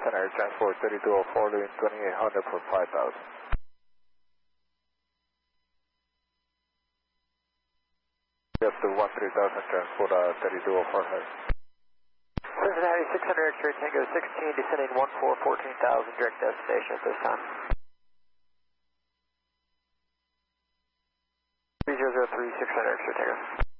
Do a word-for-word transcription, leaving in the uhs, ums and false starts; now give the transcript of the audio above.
Center, transport thirty-two oh four, leaving twenty-eight hundred for five thousand. Just to one three thousand, transport uh, thirty-two oh four head. Cincinnati six hundred X-ray Tango sixteen, descending one four, fourteen thousand, direct destination at this time. three zero zero three, six hundred X-ray Tango.